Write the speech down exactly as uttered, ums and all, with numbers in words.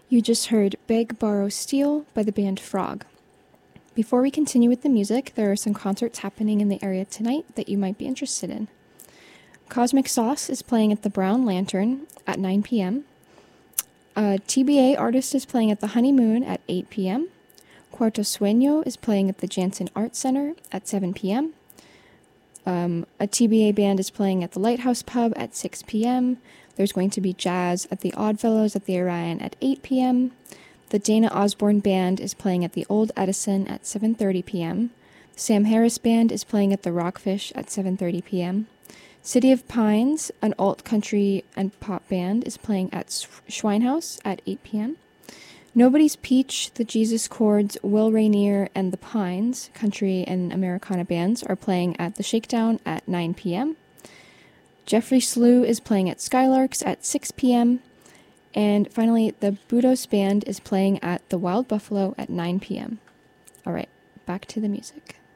You just heard Beg, Borrow, Steal by the band Frog. Before we continue with the music, there are some concerts happening in the area tonight that you might be interested in. Cosmic Sauce is playing at the Brown Lantern at nine p.m. A T B A artist is playing at the Honeymoon at eight p.m. Cuarto Sueño is playing at the Jansen Arts Center at seven p.m. Um, a T B A band is playing at the Lighthouse Pub at six p.m. There's going to be jazz at the Oddfellows at the Orion at eight p.m. The Dana Osborne Band is playing at the Old Edison at seven thirty p.m. Sam Harris Band is playing at the Rockfish at seven thirty p.m. City of Pines, an alt country and pop band, is playing at Schweinhaus at eight p.m. Nobody's Peach, the Jesus Chords, Will Rainier, and the Pines, country and Americana bands, are playing at the Shakedown at nine p.m. Jeffrey Slew is playing at Skylarks at six p.m. And finally, the Budos Band is playing at the Wild Buffalo at nine p.m. All right, back to the music.